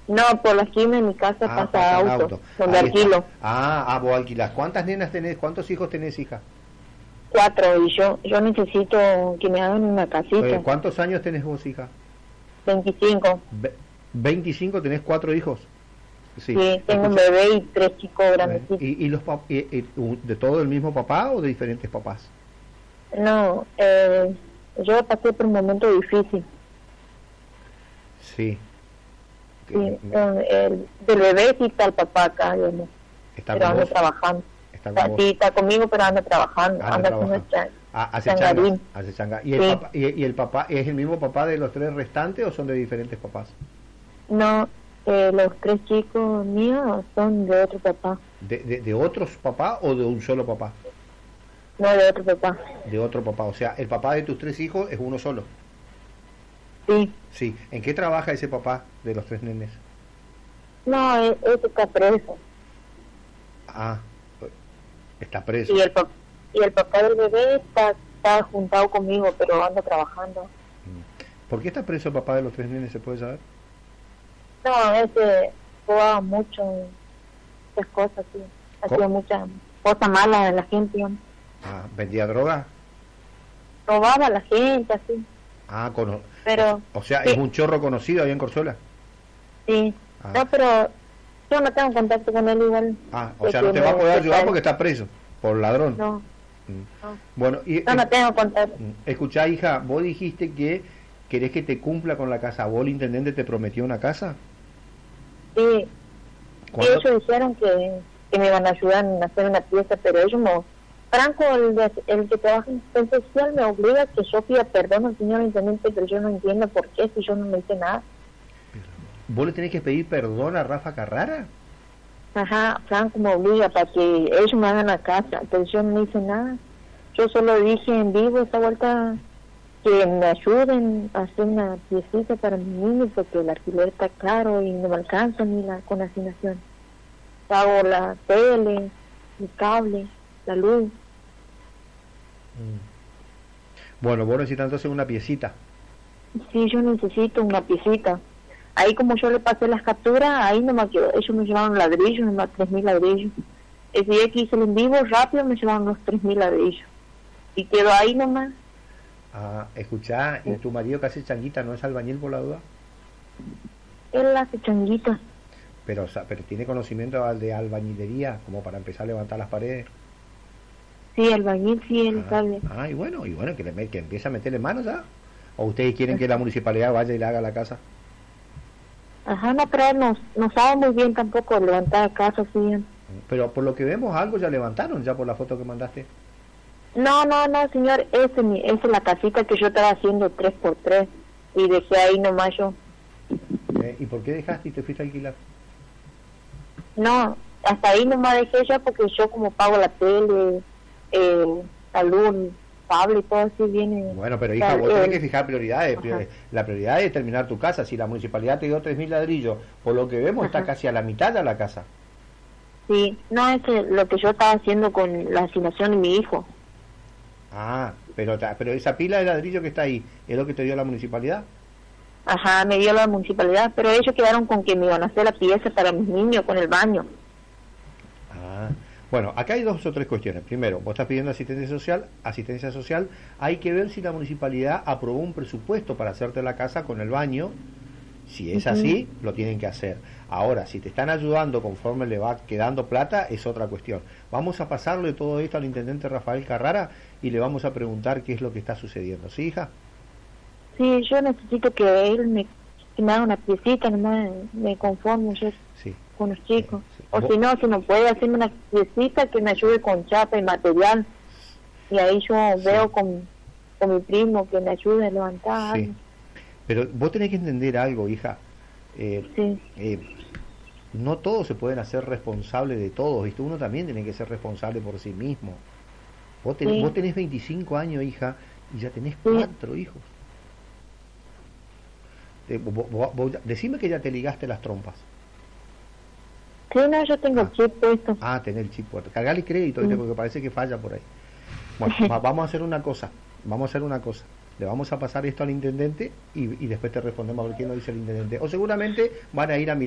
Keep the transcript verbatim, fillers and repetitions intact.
No, por la esquina de mi casa Ah, pasa pasa auto, auto. donde Ahí está. alquilo. Ah, ah, vos alquilás. ¿Cuántas nenas tenés? ¿Cuántos hijos tenés, hija? Cuatro, y yo yo necesito que me hagan una Eh, casita. ¿Cuántos años tenés vos, hija? Veinticinco. Ve- veinticinco, tenés cuatro hijos. Sí. Sí, tengo un Escucha, bebé y tres chicos eh, grandecitos. ¿y, y los pap- y- y- u- de todo el mismo papá o de diferentes papás? No, eh, yo pasé por un momento difícil. Sí. Sí, Que- con el, del bebé sí está el papá acá, digamos, Está pero con anda vos. trabajando. Está O con sea, vos. sí, está conmigo, pero anda trabajando, Anda anda haciendo trabajando. chan- Ah, hace changa, changarín. hace changa. ¿Y el, Sí. papá, y, y el papá es el mismo papá de los tres restantes o son de diferentes papás? No, eh, los tres chicos míos son de otro papá, ¿De, de, de otros papás o de un solo papá? no de otro papá. De otro papá. O sea, el papá de tus tres hijos es uno solo. Sí, Sí. ¿En qué trabaja ese papá de los tres nenes? no, e- ese está preso. Ah, está preso. Y el, pa- y el papá del bebé está, está juntado conmigo, pero anda trabajando. ¿Por qué está preso el papá de los tres nenes, se puede saber? No, ese jugaba mucho, muchas cosas, sí. Hacía ¿Cómo? muchas cosas malas a la gente, digamos. Ah, ¿vendía droga? Robaba a la gente, así. Ah, cono- Pero, o sea, sí. es un chorro conocido ahí en Corzuela. Sí. Ah. No, pero yo no tengo contacto con él igual. Ah, o de sea, que no te va a me- poder que ayudar está- porque está preso por ladrón. No, Mm. no. Bueno, y Yo no tengo contacto. escuchá, hija, vos dijiste que querés que te cumpla con la casa. ¿Vos, el intendente, te prometió una casa? Sí. Y ¿Cuándo? ellos dijeron que, que me iban a ayudar en hacer una pieza, pero ellos no. Franco, el, de- el que trabaja en asistencia social, me obliga a que yo pida perdón al señor intendente, pero yo no entiendo por qué, si yo no le hice nada. ¿Vos le tenés que pedir perdón a Rafa Carrara? Ajá, Franco me obliga para que ellos me hagan la casa, pero yo no hice nada. Yo solo dije en vivo esta vuelta que me ayuden a hacer una piecita para mi niño porque el alquiler está caro y no me alcanza ni la con la asignación. Pago la tele, el cable, la luz. Bueno, vos necesitas entonces una piecita. Sí, yo necesito una piecita. Ahí como yo le pasé las capturas, ahí nomás quedó. Ellos me llevaron ladrillos, nomás tres mil ladrillos. El día que hice el en vivo, rápido me llevaron los tres mil ladrillos. Y quedó ahí nomás. Ah, escuchá, ¿y tu marido que hace changuita no es albañil por la duda? Él hace changuitas. Pero, o sea, pero tiene conocimiento al de albañilería, como para empezar a levantar las paredes. Sí, albañil, sí, él Ah, sabe. ah, y bueno, y bueno, que, le, me- que empiece a meterle manos ya. ¿O ustedes quieren que la municipalidad vaya y le haga la casa? Ajá, no, pero él no, no sabe muy bien tampoco levantar casa, sí. Pero por lo que vemos, algo ya levantaron, ya por la foto que mandaste. No, no, no, señor, ese, mi- esa es la casita que yo estaba haciendo tres por tres y dejé ahí nomás yo. Eh, ¿Y por qué dejaste y te fuiste a alquilar? No, hasta ahí nomás dejé ya porque yo como pago la tele, eh, la luz, cable y todo así viene. Bueno, pero hija, Claro, vos tenés eh, que fijar prioridades. ajá. priori- La prioridad es terminar tu casa. Si la municipalidad te dio tres mil ladrillos, por lo que vemos está Ajá. casi a la mitad de la casa. Sí, no, es que lo que yo estaba haciendo con la asignación de mi hijo. Ah, pero, ta- pero esa pila de ladrillo que está ahí, ¿es lo que te dio la municipalidad? Ajá, me dio la municipalidad, pero ellos quedaron con que me iban a hacer la pieza para mis niños con el baño. Ah, bueno, acá hay dos o tres cuestiones. Primero, vos estás pidiendo asistencia social, asistencia social, hay que ver si la municipalidad aprobó un presupuesto para hacerte la casa con el baño. Si es Ujú. así, lo tienen que hacer. Ahora, si te están ayudando conforme le va quedando plata, es otra cuestión. Vamos a pasarle todo esto al intendente Rafael Carrara y le vamos a preguntar qué es lo que está sucediendo. ¿Sí, hija? Sí, yo necesito que él me, que me haga una piecita, nomás me conformo yo Sí. con los chicos. Sí, sí. O Vos- si no, si no puede hacerme una piecita que me ayude con chapa y material. Y ahí yo Sí. veo con, con mi primo que me ayude a levantar. Sí. algo. Pero vos tenés que entender algo, hija. Eh, Sí, eh, no todos se pueden hacer responsables de todos, ¿viste? Uno también tiene que ser responsable por sí mismo. Vos, ten- Sí. vos tenés veinticinco años, hija, y ya tenés Sí. cuatro hijos. Eh, vos- vos- vos ya- decime que ya te ligaste las trompas. sí, no, yo tengo Ah. el chip puesto. Ah, tener el chip puesto. Cargale crédito, ¿viste? Mm. Porque parece que falla por ahí. Bueno, va- vamos a hacer una cosa. Vamos a hacer una cosa. Le vamos a pasar esto al intendente y, y después te respondemos a ver qué nos dice el intendente. O seguramente van a ir a mirar